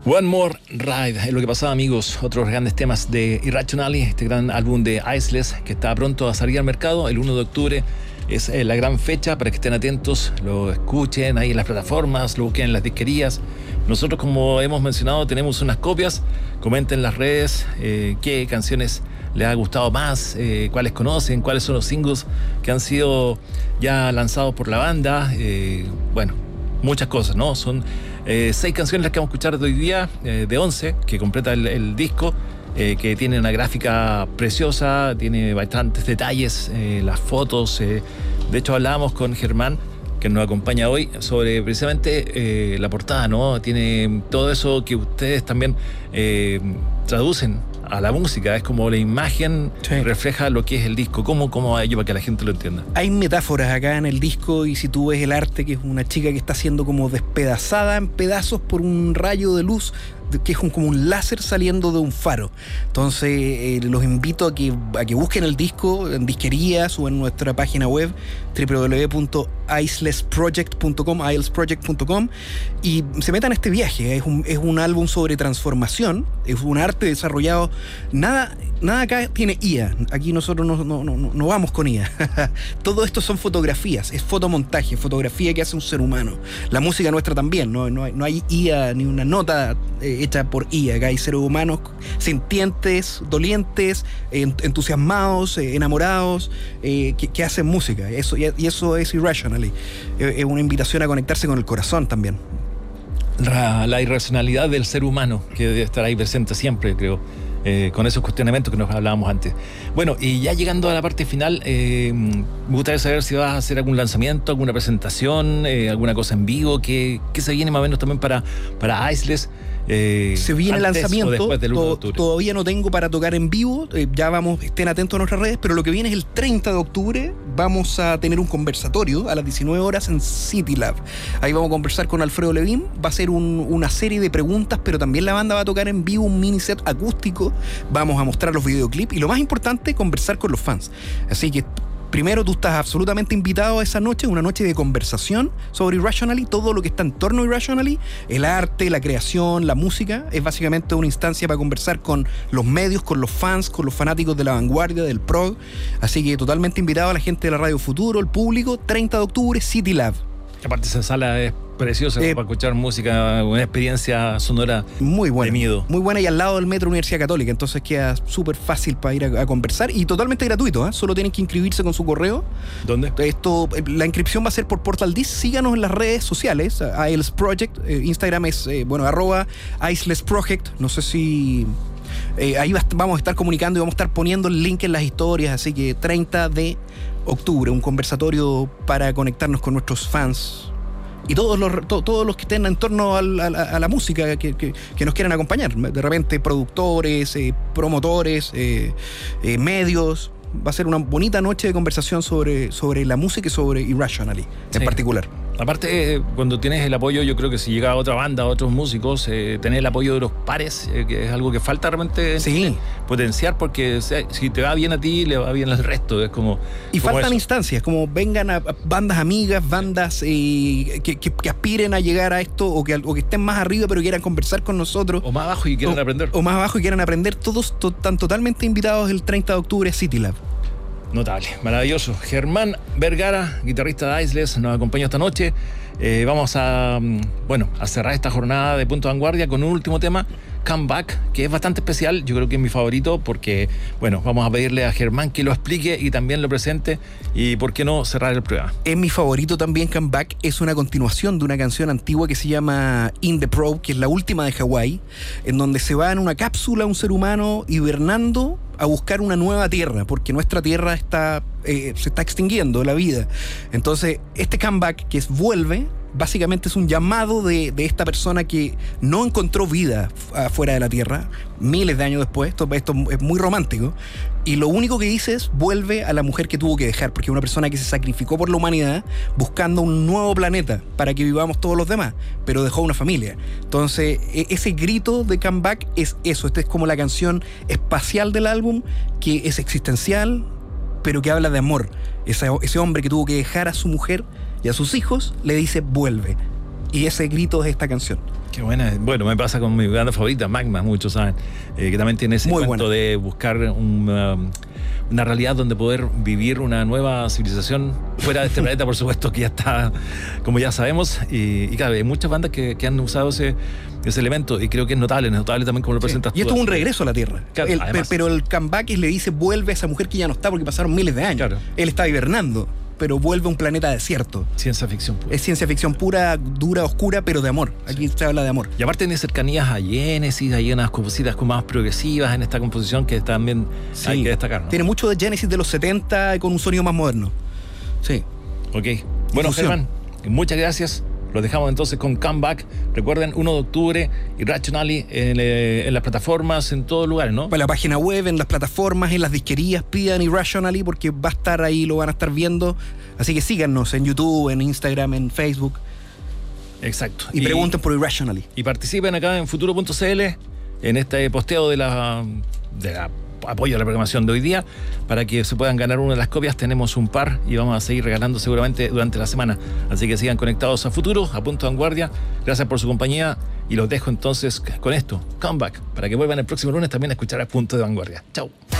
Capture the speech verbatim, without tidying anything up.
One More Ride es lo que pasaba, amigos. Otros grandes temas de Irrationally, este gran álbum de Iceless que está pronto a salir al mercado. El uno de octubre es eh, la gran fecha para que estén atentos, lo escuchen ahí en las plataformas, lo busquen en las disquerías. Nosotros, como hemos mencionado, tenemos unas copias. Comenten en las redes eh, qué canciones les ha gustado más, eh, cuáles conocen, cuáles son los singles que han sido ya lanzados por la banda. Eh, bueno, muchas cosas, ¿no? Son eh, seis canciones las que vamos a escuchar de hoy día, eh, de once, que completa el, el disco, eh, que tiene una gráfica preciosa, tiene bastantes detalles, eh, las fotos. Eh, de hecho, hablábamos con Germán, que nos acompaña hoy, sobre precisamente eh, la portada, ¿no? Tiene todo eso que ustedes también eh, traducen a la música. Es como la imagen sí. refleja lo que es el disco. ¿Cómo, cómo va ello para que la gente lo entienda? Hay metáforas acá en el disco, y si tú ves el arte, que es una chica que está siendo como despedazada en pedazos por un rayo de luz, que es un, como un láser saliendo de un faro. Entonces eh, los invito a que, a que busquen el disco en disquerías o en nuestra página web doble u doble u doble u punto iceless project punto com, iceless project punto com, y se metan a este viaje. Es un, es un álbum sobre transformación, es un arte desarrollado. Nada, nada acá tiene I A. Aquí nosotros no, no, no, no vamos con I A. Todo esto son fotografías, es fotomontaje, fotografía que hace un ser humano. La música nuestra también, no, no, hay, no hay I A ni una nota eh, hecha por I A. Acá hay seres humanos sintientes, dolientes, eh, entusiasmados, eh, enamorados, eh, que, que hacen música. Eso, y, y eso es Irrationally. Es eh, una invitación a conectarse con el corazón también. La, la irracionalidad del ser humano, que debe estar ahí presente siempre, creo, eh, con esos cuestionamientos que nos hablábamos antes. Bueno, y ya llegando a la parte final, eh, me gustaría saber si vas a hacer algún lanzamiento, alguna presentación, eh, alguna cosa en vivo, que, que se viene más o menos también para, para Iceless. Eh, se viene el lanzamiento, de to, todavía no tengo para tocar en vivo, eh, ya vamos, estén atentos a nuestras redes, pero lo que viene es el treinta de octubre, vamos a tener un conversatorio a las diecinueve horas en City Lab. Ahí vamos a conversar con Alfredo Levin, va a ser un, una serie de preguntas, pero también la banda va a tocar en vivo un mini set acústico, vamos a mostrar los videoclips y lo más importante, conversar con los fans. Así que primero, tú estás absolutamente invitado a esa noche, una noche de conversación sobre Irrationally, todo lo que está en torno a Irrationally, el arte, la creación, la música. Es básicamente una instancia para conversar con los medios, con los fans, con los fanáticos de la vanguardia, del prog. Así que totalmente invitado a la gente de la Radio Futuro, el público, treinta de octubre, City Lab. Aparte, esa sala es preciosa eh, para escuchar música, una experiencia sonora muy buena, de miedo. Muy buena, y al lado del Metro Universidad Católica, entonces queda súper fácil para ir a, a conversar y totalmente gratuito, ¿eh? Solo tienen que inscribirse con su correo. ¿Dónde? Esto, la inscripción va a ser por Portal Disc. Síganos en las redes sociales, Iceless Project, eh, Instagram es, eh, bueno, arroba Iceless Project, no sé si... Eh, ahí va, vamos a estar comunicando y vamos a estar poniendo el link en las historias, así que treinta de octubre, un conversatorio para conectarnos con nuestros fans y todos los, to, todos los que estén en torno a la, a la música que, que, que nos quieran acompañar. De repente productores, eh, promotores, eh, eh, medios. Va a ser una bonita noche de conversación sobre, sobre la música y sobre Irrationally en sí. particular. Aparte, eh, cuando tienes el apoyo, yo creo que si llega a otra banda, a otros músicos, eh, tener el apoyo de los pares, eh, que es algo que falta realmente sí. potenciar, porque o sea, si te va bien a ti, le va bien al resto. Es como. Y como faltan eso. instancias, como vengan a, a bandas amigas, bandas eh, que, que, que aspiren a llegar a esto, o que, o que estén más arriba pero quieran conversar con nosotros. O más abajo y quieran o, aprender. O más abajo y quieran aprender. Todos to, están totalmente invitados el treinta de octubre a City Lab. Notable, maravilloso. Germán Vergara, guitarrista de Iceless, nos acompaña esta noche. Eh, vamos a, bueno, a cerrar esta jornada de Punto de Vanguardia con un último tema, Come Back, que es bastante especial. Yo creo que es mi favorito porque, bueno, vamos a pedirle a Germán que lo explique y también lo presente, y por qué no cerrar el programa. Es mi favorito también. Come Back es una continuación de una canción antigua que se llama In the Probe, que es la última de Hawái, en donde se va en una cápsula un ser humano hibernando a buscar una nueva tierra, porque nuestra tierra está eh, se está extinguiendo, la vida. Entonces, este comeback, que es vuelve, básicamente es un llamado de, de esta persona que no encontró vida afuera de la tierra, miles de años después. Esto, esto es muy romántico, y lo único que dice es vuelve a la mujer que tuvo que dejar, porque es una persona que se sacrificó por la humanidad buscando un nuevo planeta para que vivamos todos los demás, pero dejó una familia. Entonces, ese grito de comeback es eso. Esta es como la canción espacial del álbum, que es existencial, pero que habla de amor. Ese, ese hombre que tuvo que dejar a su mujer y a sus hijos le dice vuelve. y ese grito es esta canción. Qué buena. Bueno, me pasa con mi banda favorita, Magma, muchos saben, eh, que también tiene ese Muy cuento buena. de buscar una, una realidad donde poder vivir una nueva civilización fuera de este planeta, por supuesto, que ya está, como ya sabemos, y, y claro, hay muchas bandas que, que han usado ese, ese elemento, y creo que es notable, es notable también como lo Sí. presentas tú. Y esto es un regreso a la Tierra. Claro, El- además. pero el comeback es- le dice vuelve a esa mujer que ya no está porque pasaron miles de años. Claro. Él está hibernando, pero vuelve a un planeta desierto. Ciencia ficción pura. Es ciencia ficción pura, dura, oscura, pero de amor. Aquí se habla de amor. Y aparte tiene cercanías a Genesis, hay unas cositas como más progresivas en esta composición que también Sí. hay que destacar, ¿no? Tiene mucho de Genesis de los setenta con un sonido más moderno. Sí. Ok. Bueno, Difusión. Germán, muchas gracias. Los dejamos entonces con Comeback. Recuerden, uno de octubre, Irrationally en, eh, en las plataformas, en todos lugares, ¿no? Para la página web, en las plataformas, en las disquerías, pidan Irrationally porque va a estar ahí, lo van a estar viendo. Así que síganos en YouTube, en Instagram, en Facebook Exacto. y, pregunten por Irrationally. Y participen acá en futuro punto c l en este posteo de la, de la apoyo a la programación de hoy día para que se puedan ganar una de las copias. Tenemos un par y vamos a seguir regalando seguramente durante la semana. Así que sigan conectados a Futuro, a Punto de Vanguardia. Gracias por su compañía y los dejo entonces con esto, Comeback, para que vuelvan el próximo lunes también a escuchar a Punto de Vanguardia. Chau.